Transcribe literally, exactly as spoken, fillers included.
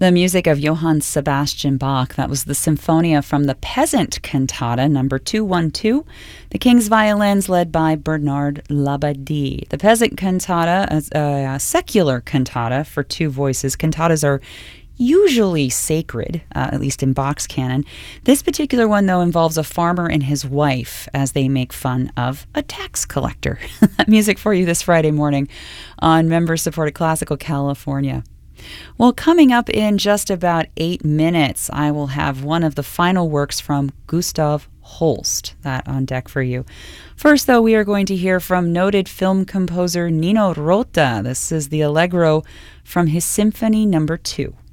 The music of Johann Sebastian Bach. That was the Symphonia from the Peasant Cantata, number two twelve. The King's Violins, led by Bernard Labadie. The Peasant Cantata is a secular cantata for two voices. Cantatas are usually sacred, uh, at least in Bach's canon. This particular one, though, involves a farmer and his wife as they make fun of a tax collector. Music for you this Friday morning on member-supported Classical California. Well, coming up in just about eight minutes, I will have one of the final works from Gustav Holst, that on deck for you. First, though, we are going to hear from noted film composer Nino Rota. This is the Allegro from his Symphony Number Two.